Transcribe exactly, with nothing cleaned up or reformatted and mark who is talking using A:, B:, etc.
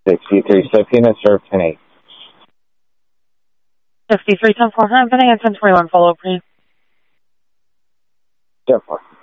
A: sixty-three, Sophia, serve ten eight.
B: sixty-three, ten four, I'm pending at ten twenty-one, follow up, please.
A: ten four.